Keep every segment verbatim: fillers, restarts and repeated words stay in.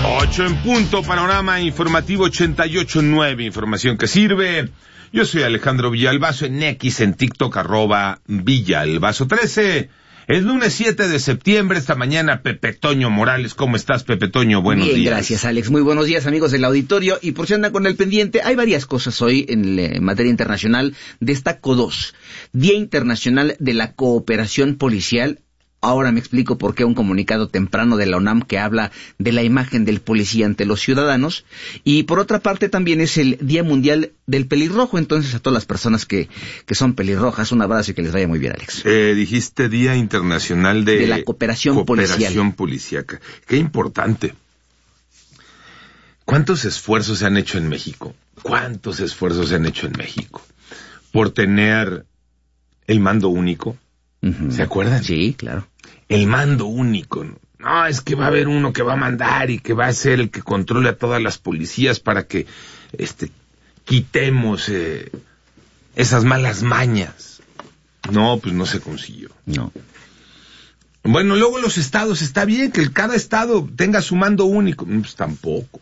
Ocho en punto, panorama informativo ochenta y ocho punto nueve, información que sirve. Yo soy Alejandro Villalbazo, en X, en TikTok, arroba Villalbazo trece. Es lunes siete de septiembre, esta mañana Pepe Toño Morales. ¿Cómo estás, Pepe Toño? Buenos Bien, días. Gracias, Alex. Muy buenos días, amigos del auditorio. Y por si andan con el pendiente, hay varias cosas hoy en, en materia internacional. Destaco dos. Día Internacional de la Cooperación Policial. Ahora me explico por qué un comunicado temprano de la UNAM que habla de la imagen del policía ante los ciudadanos. Y por otra parte también es el Día Mundial del Pelirrojo. Entonces a todas las personas que, que son pelirrojas, un abrazo y que les vaya muy bien, Alex. Eh, dijiste Día Internacional de... De la Cooperación, cooperación Policial. Policíaca. Qué importante. ¿Cuántos esfuerzos se han hecho en México? ¿Cuántos esfuerzos se han hecho en México por tener el mando único? Uh-huh. ¿Se acuerdan? Sí, claro. El mando único. No, es que va a haber uno que va a mandar y que va a ser el que controle a todas las policías para que este quitemos eh, esas malas mañas. No, pues no se consiguió. No. Bueno, luego los estados, está bien que cada estado tenga su mando único. Pues tampoco.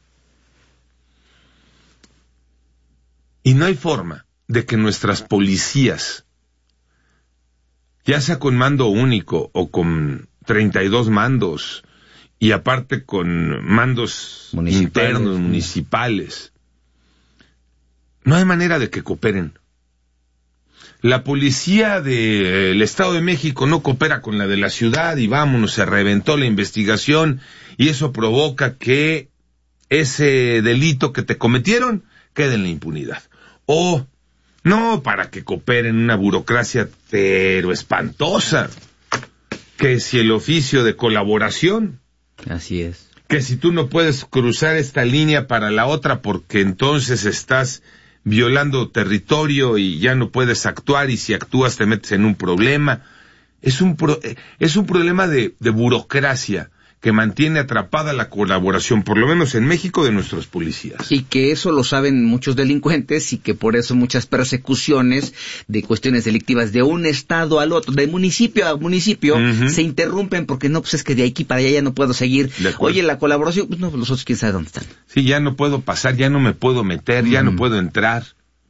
Y no hay forma de que nuestras policías, ya sea con mando único o con treinta y dos mandos, y aparte con mandos municipales, internos, municipales, no hay manera de que cooperen. La policía del Estado de México no coopera con la de la ciudad y vámonos, se reventó la investigación y eso provoca que ese delito que te cometieron quede en la impunidad. O no, para que cooperen una burocracia pero espantosa. Que si el oficio de colaboración. Así es. Que si tú no puedes cruzar esta línea para la otra porque entonces estás violando territorio y ya no puedes actuar y si actúas te metes en un problema. Es un, pro, es un problema de, de burocracia que mantiene atrapada la colaboración, por lo menos en México, de nuestros policías. Y que eso lo saben muchos delincuentes y que por eso muchas persecuciones de cuestiones delictivas de un estado al otro, de municipio a municipio, uh-huh. se interrumpen porque no, pues es que de aquí para allá ya no puedo seguir. Oye, la colaboración, pues no, los otros quién sabe dónde están. Sí, ya no puedo pasar, ya no me puedo meter, uh-huh. ya no puedo entrar.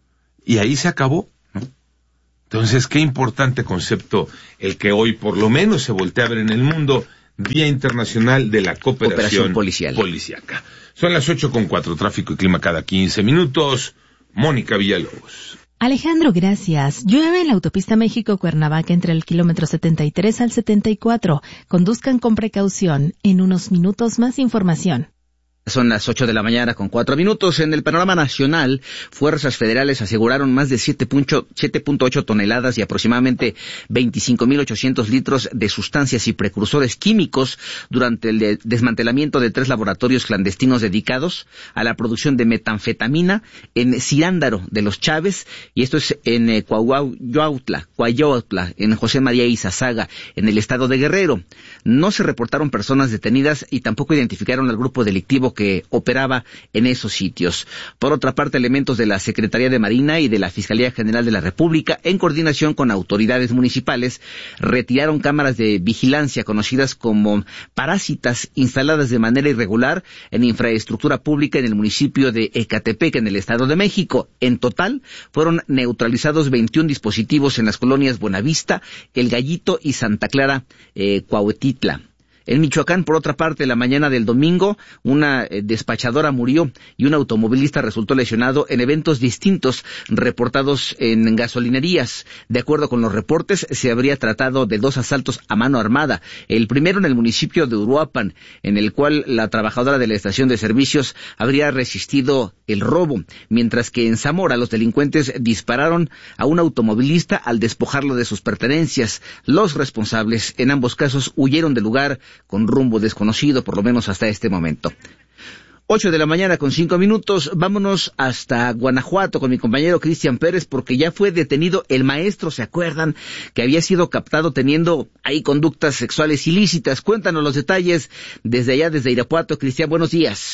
Y ahí se acabó, ¿no? Entonces, qué importante concepto el que hoy por lo menos se voltea a ver en el mundo. Día Internacional de la Cooperación, Cooperación Policial. Policíaca. Son las ocho con cuatro, tráfico y clima cada quince minutos. Mónica Villalobos. Alejandro, gracias. Llueve en la autopista México-Cuernavaca entre el kilómetro setenta y tres al setenta y cuatro. Conduzcan con precaución. En unos minutos más información. Son las ocho de la mañana con cuatro minutos. En el panorama nacional, fuerzas federales aseguraron más de siete punto ocho toneladas y aproximadamente veinticinco mil ochocientos litros de sustancias y precursores químicos durante el de desmantelamiento de tres laboratorios clandestinos dedicados a la producción de metanfetamina en Cirándaro de los Chávez, y esto es en eh, Coahuautla, Coahuautla, en José María Izazaga, en el estado de Guerrero. No se reportaron personas detenidas y tampoco identificaron al grupo delictivo que operaba en esos sitios. Por otra parte, elementos de la Secretaría de Marina y de la Fiscalía General de la República, en coordinación con autoridades municipales, retiraron cámaras de vigilancia conocidas como parásitas instaladas de manera irregular en infraestructura pública en el municipio de Ecatepec, en el Estado de México. En total, fueron neutralizados veintiún dispositivos en las colonias Buenavista, El Gallito y Santa Clara, eh, Cuauhtitla. En Michoacán, por otra parte, la mañana del domingo, una eh, despachadora murió y un automovilista resultó lesionado en eventos distintos reportados en gasolinerías. De acuerdo con los reportes, se habría tratado de dos asaltos a mano armada. El primero en el municipio de Uruapan, en el cual la trabajadora de la estación de servicios habría resistido el robo, mientras que en Zamora los delincuentes dispararon a un automovilista al despojarlo de sus pertenencias. Los responsables en ambos casos huyeron del lugar con rumbo desconocido, por lo menos hasta este momento. Ocho de la mañana con cinco minutos, vámonos hasta Guanajuato con mi compañero Cristian Pérez, porque ya fue detenido el maestro, ¿se acuerdan? Que había sido captado teniendo ahí conductas sexuales ilícitas. Cuéntanos los detalles desde allá, desde Irapuato. Cristian, buenos días.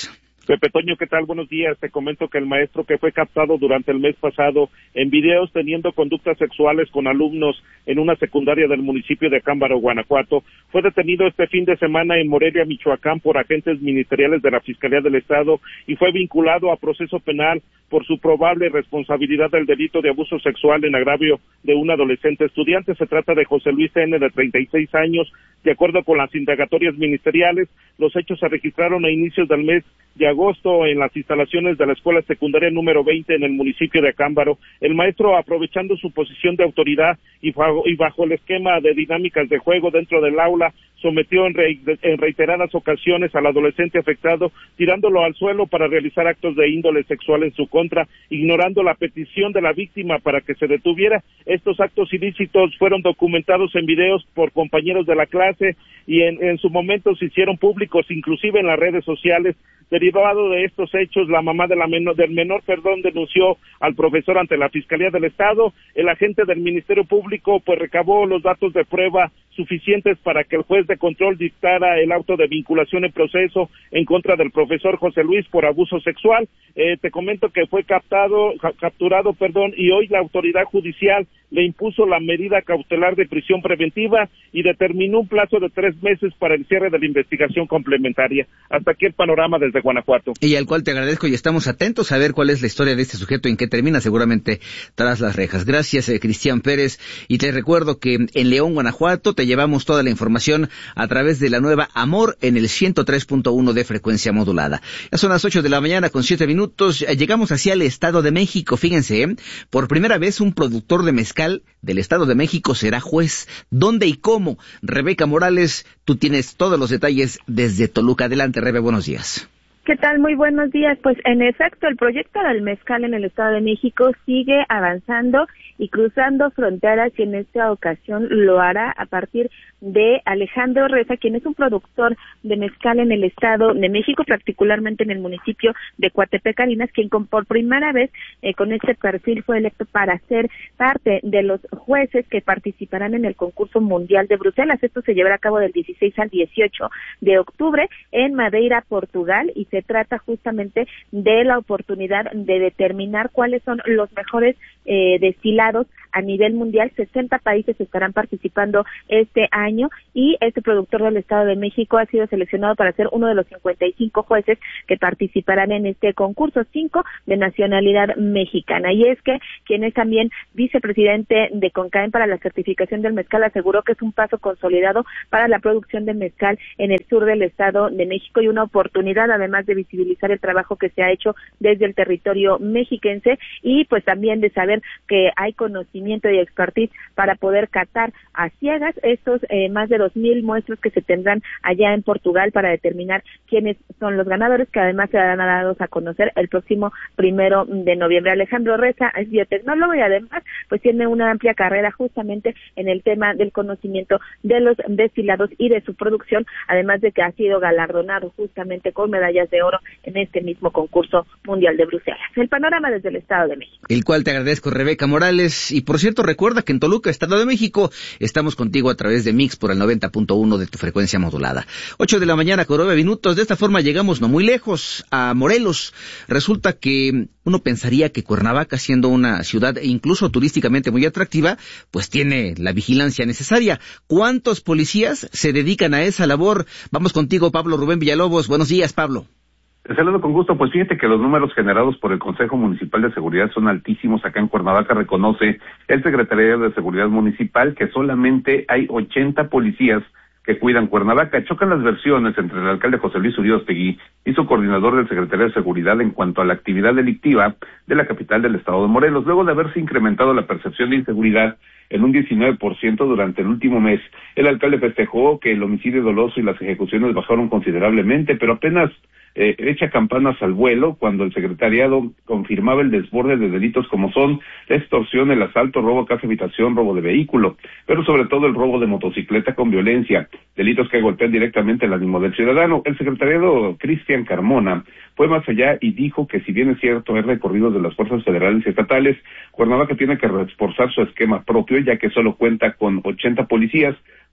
Pepe Toño, ¿qué tal? Buenos días. Te comento que el maestro que fue captado durante el mes pasado en videos teniendo conductas sexuales con alumnos en una secundaria del municipio de Acámbaro, Guanajuato, fue detenido este fin de semana en Morelia, Michoacán, por agentes ministeriales de la Fiscalía del Estado y fue vinculado a proceso penal por su probable responsabilidad del delito de abuso sexual en agravio de un adolescente estudiante. Se trata de José Luis N., de treinta y seis años. De acuerdo con las indagatorias ministeriales, los hechos se registraron a inicios del mes de agosto en las instalaciones de la escuela secundaria número veinte en el municipio de Acámbaro. El maestro, aprovechando su posición de autoridad y bajo, y bajo el esquema de dinámicas de juego dentro del aula, sometió en, re, en reiteradas ocasiones al adolescente afectado, tirándolo al suelo para realizar actos de índole sexual en su contra, ignorando la petición de la víctima para que se detuviera. Estos actos ilícitos fueron documentados en videos por compañeros de la clase y en, en su momento se hicieron públicos, inclusive en las redes sociales. Derivado de estos hechos, la mamá de la menor, del menor perdón, denunció al profesor ante la Fiscalía del Estado. El agente del Ministerio Público pues recabó los datos de prueba suficientes para que el juez de control dictara el auto de vinculación en proceso en contra del profesor José Luis por abuso sexual. Eh, te comento que fue captado, ca capturado, perdón, y hoy la autoridad judicial le impuso la medida cautelar de prisión preventiva y determinó un plazo de tres meses para el cierre de la investigación complementaria. Hasta aquí el panorama desde Guanajuato. Y al cual te agradezco y estamos atentos a ver cuál es la historia de este sujeto y en qué termina, seguramente tras las rejas. Gracias, eh, Cristian Pérez. Y te recuerdo que en León, Guanajuato, te llevamos toda la información a través de la nueva Amor en el ciento tres punto uno de frecuencia modulada. Ya son las ocho de la mañana con siete minutos. Llegamos hacia el Estado de México. Fíjense, ¿eh? Por primera vez un productor de mezcal del Estado de México será juez. ¿Dónde y cómo? Rebeca Morales, tú tienes todos los detalles desde Toluca. Adelante, Rebe, buenos días. ¿Qué tal? Muy buenos días. Pues en efecto, el proyecto del mezcal en el Estado de México sigue avanzando y cruzando fronteras, y en esta ocasión lo hará a partir de Alejandro Reza, quien es un productor de mezcal en el Estado de México, particularmente en el municipio de Coatepec, Carinas, quien con, por primera vez eh, con este perfil fue electo para ser parte de los jueces que participarán en el concurso mundial de Bruselas. Esto se llevará a cabo del dieciséis al dieciocho de octubre en Madeira, Portugal, y se trata justamente de la oportunidad de determinar cuáles son los mejores eh, destilados a nivel mundial. sesenta países estarán participando este año y este productor del Estado de México ha sido seleccionado para ser uno de los cincuenta y cinco jueces que participarán en este concurso, cinco de nacionalidad mexicana. Y es que quien es también vicepresidente de CONCAEM para la certificación del mezcal aseguró que es un paso consolidado para la producción de mezcal en el sur del Estado de México y una oportunidad además de visibilizar el trabajo que se ha hecho desde el territorio mexiquense y pues también de saber que hay conocimiento y expertise para poder catar a ciegas estos eh, más de dos mil muestros que se tendrán allá en Portugal para determinar quiénes son los ganadores, que además serán dados a conocer el próximo primero de noviembre. Alejandro Reza es biotecnólogo y además pues tiene una amplia carrera justamente en el tema del conocimiento de los destilados y de su producción, además de que ha sido galardonado justamente con medallas de oro en este mismo concurso mundial de Bruselas. El panorama desde el Estado de México. El cual te agradezco, Rebeca Morales. Y por cierto, recuerda que en Toluca, Estado de México, estamos contigo a través de Mix por el noventa punto uno de tu frecuencia modulada. ocho de la mañana con nueve minutos. De esta forma llegamos no muy lejos, a Morelos. Resulta que uno pensaría que Cuernavaca, siendo una ciudad incluso turísticamente muy atractiva, pues tiene la vigilancia necesaria. ¿Cuántos policías se dedican a esa labor? Vamos contigo, Pablo Rubén Villalobos. Buenos días, Pablo. Te saludo con gusto. Pues fíjate que los números generados por el Consejo Municipal de Seguridad son altísimos. Acá en Cuernavaca reconoce el Secretariado de Seguridad Municipal que solamente hay ochenta policías que cuidan Cuernavaca. Chocan las versiones entre el alcalde José Luis Uriostegui y su coordinador del Secretario de Seguridad en cuanto a la actividad delictiva de la capital del estado de Morelos, luego de haberse incrementado la percepción de inseguridad en un diecinueve por ciento durante el último mes. El alcalde festejó que el homicidio doloso y las ejecuciones bajaron considerablemente, pero apenas eh, echa campanas al vuelo cuando el secretariado confirmaba el desborde de delitos como son la extorsión, el asalto, robo a casa habitación, robo de vehículo, pero sobre todo el robo de motocicleta con violencia, delitos que golpean directamente el ánimo del ciudadano. El secretariado Cristian Carmona fue más allá y dijo que si bien es cierto hay recorridos de las fuerzas federales y estatales, Cuernavaca tiene que reforzar su esquema propio, ya que solo cuenta con ochenta policías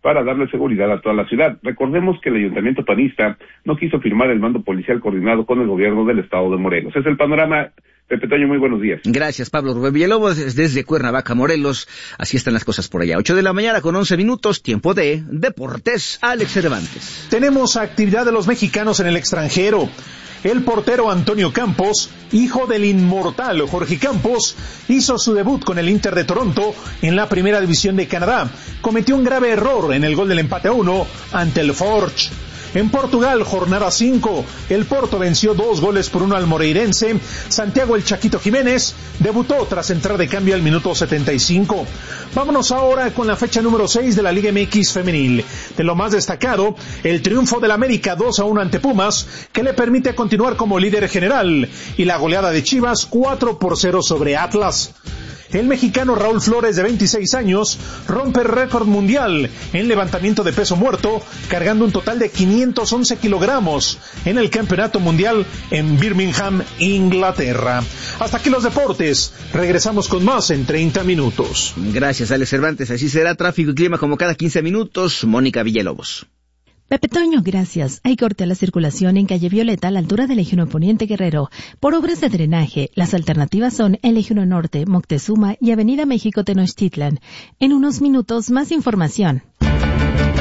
para darle seguridad a toda la ciudad. Recordemos que el ayuntamiento panista no quiso firmar el mando policial coordinado con el gobierno del estado de Morelos. Es el panorama. Pepe Toño, muy buenos días. Gracias, Pablo Rubén Villalobos, desde Cuernavaca, Morelos. Así están las cosas por allá. Ocho de la mañana con once minutos, tiempo de Deportes. Alex Cervantes. Tenemos actividad de los mexicanos en el extranjero. El portero Antonio Campos, hijo del inmortal Jorge Campos, hizo su debut con el Inter de Toronto en la primera división de Canadá. Cometió un grave error en el gol del empate a uno ante el Forge. En Portugal, jornada cinco, el Porto venció dos goles por uno al moreirense. Santiago el Chaquito Jiménez debutó tras entrar de cambio al minuto setenta y cinco. Vámonos ahora con la fecha número seis de la Liga M X femenil. De lo más destacado, el triunfo del América dos a uno ante Pumas, que le permite continuar como líder general, y la goleada de Chivas cuatro por cero sobre Atlas. El mexicano Raúl Flores, de veintiséis años, rompe el récord mundial en levantamiento de peso muerto, cargando un total de quinientos once kilogramos en el Campeonato Mundial en Birmingham, Inglaterra. Hasta aquí los deportes. Regresamos con más en treinta minutos. Gracias, Alex Cervantes. Así será tráfico y clima como cada quince minutos. Mónica Villalobos. Pepe Toño, gracias. Hay corte a la circulación en calle Violeta a la altura del Eje uno Poniente Guerrero por obras de drenaje. Las alternativas son el Eje uno Norte, Moctezuma y Avenida México Tenochtitlan. En unos minutos, más información.